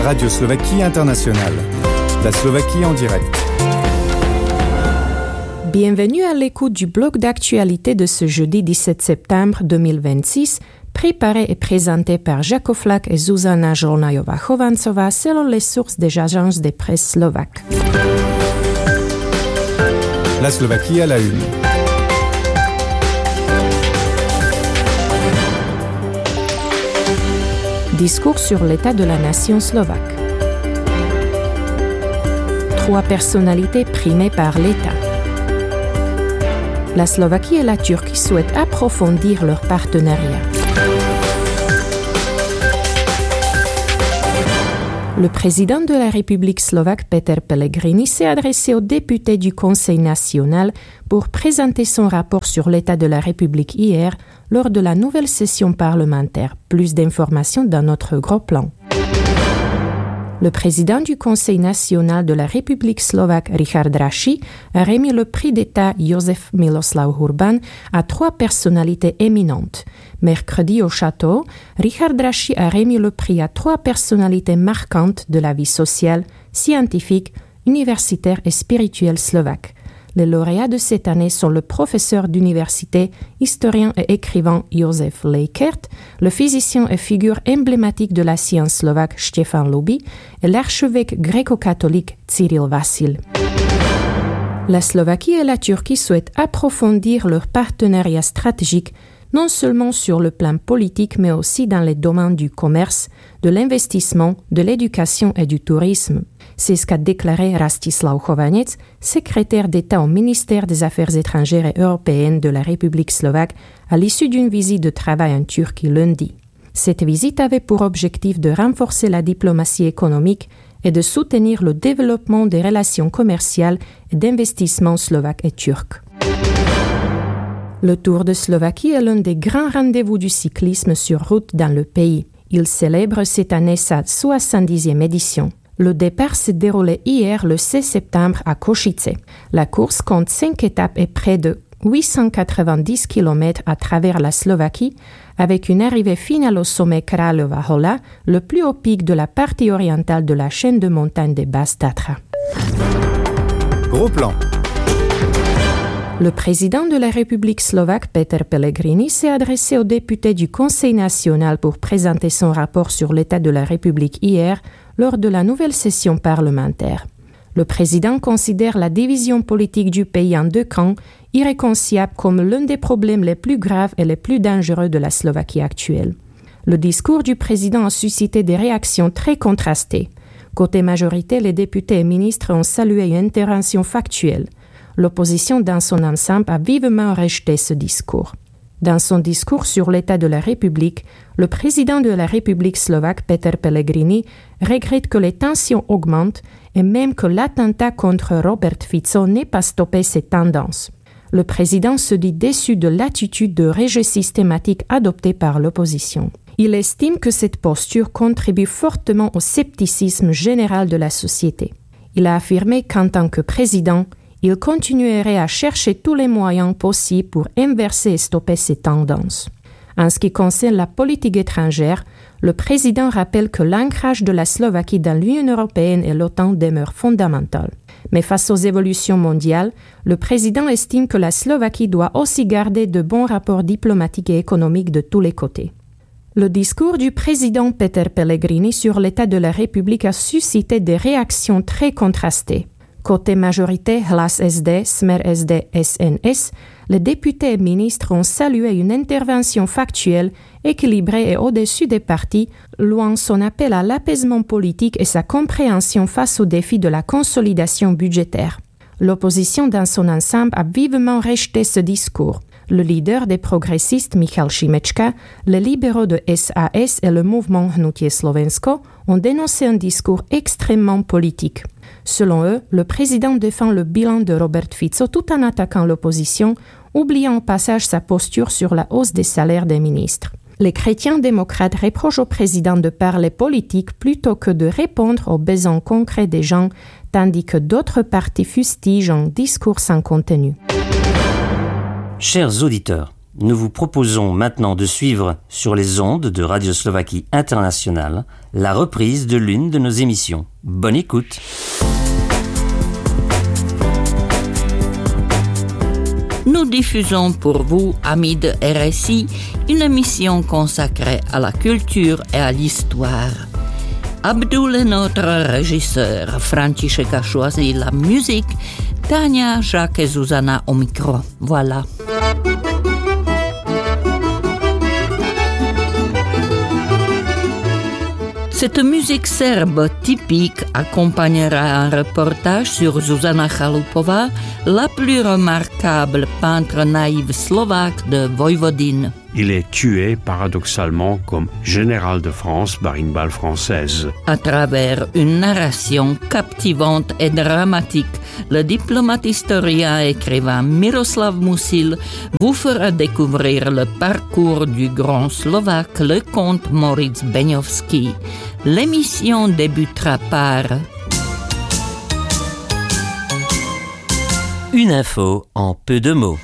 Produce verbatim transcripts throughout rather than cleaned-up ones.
Radio Slovaquie Internationale. La Slovaquie en direct. Bienvenue à l'écoute du bloc d'actualité de ce jeudi dix-sept septembre deux mille vingt-six, préparé et présenté par Jakov Flak et Zuzana Žolnajová-Chovancová selon les sources des agences de presse slovaques. La Slovaquie à la une. Discours sur l'état de la nation slovaque. Trois personnalités primées par l'État. La Slovaquie et la Turquie souhaitent approfondir leur partenariat. Le président de la République slovaque, Peter Pellegrini, s'est adressé aux députés du Conseil national pour présenter son rapport sur l'état de la République hier lors de la nouvelle session parlementaire. Plus d'informations dans notre gros plan. Le président du Conseil national de la République slovaque, Richard Raši, a remis le prix d'État Jozef Miloslav Urban à trois personnalités éminentes. Mercredi au château, Richard Raši a remis le prix à trois personnalités marquantes de la vie sociale, scientifique, universitaire et spirituelle slovaque. Les lauréats de cette année sont le professeur d'université, historien et écrivain Jozef Leikert, le physicien et figure emblématique de la science slovaque Štefan Luby et l'archevêque gréco-catholique Cyril Vasil. La Slovaquie et la Turquie souhaitent approfondir leur partenariat stratégique non seulement sur le plan politique mais aussi dans les domaines du commerce, de l'investissement, de l'éducation et du tourisme. C'est ce qu'a déclaré Rastislav Chovanec, secrétaire d'État au ministère des Affaires étrangères et européennes de la République slovaque, à l'issue d'une visite de travail en Turquie lundi. Cette visite avait pour objectif de renforcer la diplomatie économique et de soutenir le développement des relations commerciales et d'investissement slovaques et turcs. Le Tour de Slovaquie est l'un des grands rendez-vous du cyclisme sur route dans le pays. Il célèbre cette année sa soixante-dixième édition. Le départ s'est déroulé hier le seize septembre à Košice. La course compte cinq étapes et près de huit cent quatre-vingt-dix kilomètres à travers la Slovaquie, avec une arrivée finale au sommet Kráľová Hola, le plus haut pic de la partie orientale de la chaîne de montagnes des Basses Tatras. Gros plan. Le président de la République slovaque, Peter Pellegrini, s'est adressé aux députés du Conseil national pour présenter son rapport sur l'état de la République hier lors de la nouvelle session parlementaire. Le président considère la division politique du pays en deux camps irréconciliable comme l'un des problèmes les plus graves et les plus dangereux de la Slovaquie actuelle. Le discours du président a suscité des réactions très contrastées. Côté majorité, les députés et ministres ont salué une intervention factuelle. L'opposition dans son ensemble a vivement rejeté ce discours. Dans son discours sur l'état de la République, le président de la République slovaque, Peter Pellegrini, regrette que les tensions augmentent et même que l'attentat contre Robert Fico n'ait pas stoppé ces tendances. Le président se dit déçu de l'attitude de rejet systématique adoptée par l'opposition. Il estime que cette posture contribue fortement au scepticisme général de la société. Il a affirmé qu'en tant que président, il continuerait à chercher tous les moyens possibles pour inverser et stopper ces tendances. En ce qui concerne la politique étrangère, le président rappelle que l'ancrage de la Slovaquie dans l'Union européenne et l'OTAN demeure fondamental. Mais face aux évolutions mondiales, le président estime que la Slovaquie doit aussi garder de bons rapports diplomatiques et économiques de tous les côtés. Le discours du président Peter Pellegrini sur l'état de la République a suscité des réactions très contrastées. Côté majorité, Hlas es dé, Smer es dé, S N S, les députés et ministres ont salué une intervention factuelle, équilibrée et au-dessus des partis, louant son appel à l'apaisement politique et sa compréhension face aux défis de la consolidation budgétaire. L'opposition dans son ensemble a vivement rejeté ce discours. Le leader des progressistes, Michal Šimečka, les libéraux de S A S et le mouvement Hnutie Slovensko ont dénoncé un discours extrêmement politique. Selon eux, le président défend le bilan de Robert Fico tout en attaquant l'opposition, oubliant au passage sa posture sur la hausse des salaires des ministres. Les chrétiens démocrates reprochent au président de parler politique plutôt que de répondre aux besoins concrets des gens, tandis que d'autres partis fustigent un discours sans contenu. Chers auditeurs, nous vous proposons maintenant de suivre sur les ondes de Radio Slovaquie Internationale la reprise de l'une de nos émissions. Bonne écoute. Nous diffusons pour vous, amis de R S I, une émission consacrée à la culture et à l'histoire. Abdul est notre régisseur, František a choisi la musique, Tania, Jacques et Zuzana au micro. Voilà. Cette musique serbe typique accompagnera un reportage sur Zuzana Chalupová, la plus remarquable peintre naïve slovaque de Vojvodine. Il est tué paradoxalement comme général de France par une balle française. À travers une narration captivante et dramatique, le diplomate historien et écrivain Miroslav Musil vous fera découvrir le parcours du grand Slovaque, le comte Moritz Beňovský. L'émission débutera par une info en peu de mots.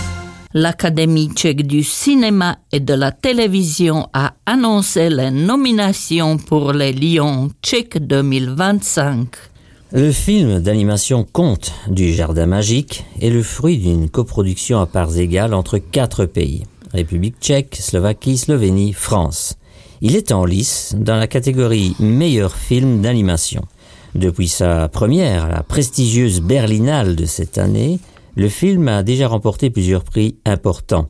L'Académie tchèque du cinéma et de la télévision a annoncé les nominations pour les Lions tchèques deux mille vingt-cinq. Le film d'animation Conte du Jardin Magique est le fruit d'une coproduction à parts égales entre quatre pays, République tchèque, Slovaquie, Slovénie, France. Il est en lice dans la catégorie meilleur film d'animation. Depuis sa première à la prestigieuse Berlinale de cette année, le film a déjà remporté plusieurs prix importants.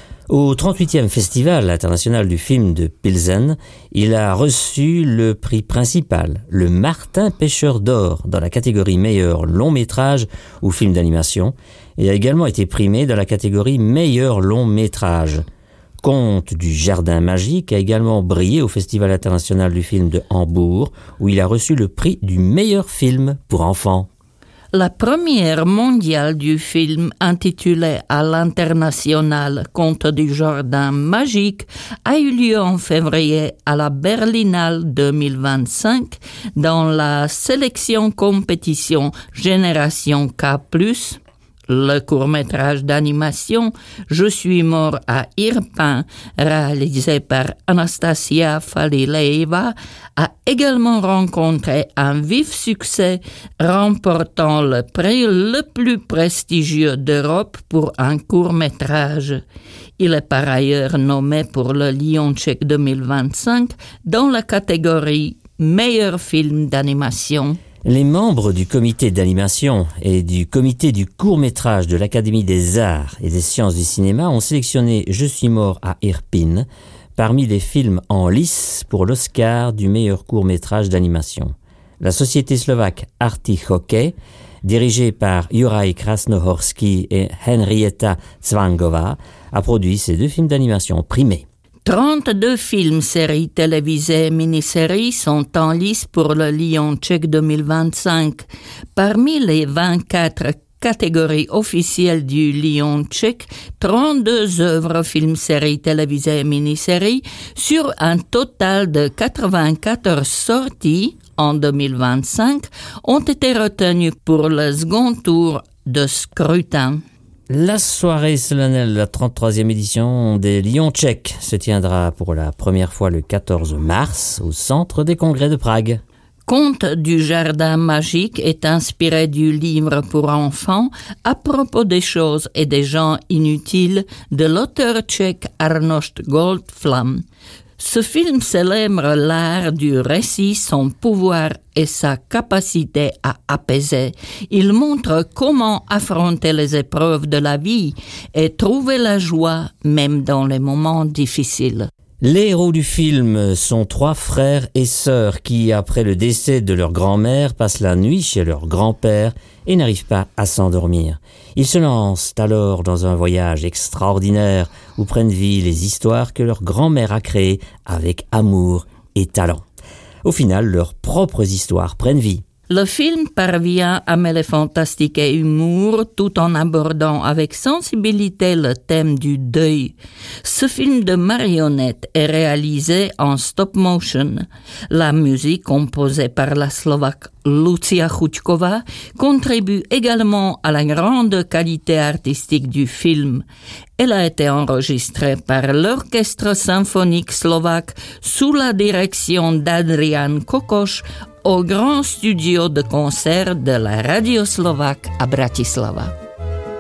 Au trente-huitième Festival international du film de Pilsen, il a reçu le prix principal, le Martin Pêcheur d'Or, dans la catégorie meilleur long métrage ou film d'animation, et a également été primé dans la catégorie meilleur long métrage. Conte du Jardin Magique a également brillé au Festival international du film de Hambourg, où il a reçu le prix du meilleur film pour enfants. La première mondiale du film intitulée à l'international Conte du Jardin Magique a eu lieu en février à la Berlinale deux mille vingt-cinq dans la sélection compétition Génération K plus. Le court-métrage d'animation « Je suis mort à Irpin » réalisé par Anastasia Falileva a également rencontré un vif succès, remportant le prix le plus prestigieux d'Europe pour un court-métrage. Il est par ailleurs nommé pour le Lion tchèque deux mille vingt-cinq dans la catégorie « Meilleur film d'animation ». Les membres du comité d'animation et du comité du court-métrage de l'Académie des arts et des sciences du cinéma ont sélectionné « Je suis mort à Irpin » parmi les films en lice pour l'Oscar du meilleur court-métrage d'animation. La société slovaque Arty Hockey, dirigée par Juraj Krasnohorský et Henrietta Cvangová, a produit ces deux films d'animation primés. trente-deux films, séries télévisées et mini-séries sont en lice pour le Lion tchèque deux mille vingt-cinq. Parmi les vingt-quatre catégories officielles du Lion tchèque, trente-deux œuvres, films, séries télévisées et mini-séries sur un total de quatre-vingt-quatorze sorties en deux mille vingt-cinq ont été retenues pour le second tour de scrutin. La soirée solennelle de la trente-troisième édition des Lions tchèques se tiendra pour la première fois le quatorze mars au Centre des Congrès de Prague. Conte du Jardin Magique est inspiré du livre pour enfants à propos des choses et des gens inutiles de l'auteur tchèque Arnošt Goldflam. Ce film célèbre l'art du récit, son pouvoir et sa capacité à apaiser. Il montre comment affronter les épreuves de la vie et trouver la joie même dans les moments difficiles. Les héros du film sont trois frères et sœurs qui, après le décès de leur grand-mère, passent la nuit chez leur grand-père et n'arrivent pas à s'endormir. Ils se lancent alors dans un voyage extraordinaire où prennent vie les histoires que leur grand-mère a créées avec amour et talent. Au final, leurs propres histoires prennent vie. Le film parvient à mêler fantastique et humour tout en abordant avec sensibilité le thème du deuil. Ce film de marionnettes est réalisé en stop motion. La musique composée par la Slovaque Lucia Chuťková contribue également à la grande qualité artistique du film. Elle a été enregistrée par l'Orchestre symphonique slovaque sous la direction d'Adrian Kokoš au grand studio de concert de la Radio Slovaque à Bratislava.